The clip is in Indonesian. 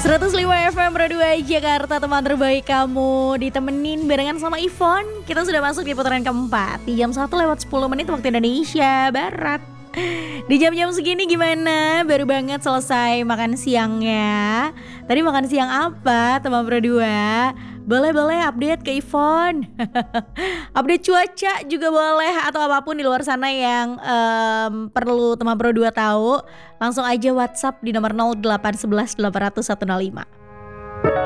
105 FM Pro 2 Jakarta, teman terbaik kamu. Ditemenin barengan sama Ivon. Kita sudah masuk di putaran keempat di jam 1 lewat 10 menit waktu Indonesia Barat. Di jam-jam segini gimana? Baru banget selesai makan siangnya. Tadi makan siang apa teman Pro 2? Boleh update ke Ivon. Update cuaca juga boleh, atau apapun di luar sana yang perlu teman Pro 2 tahu. Langsung aja WhatsApp di nomor 0811 800 105.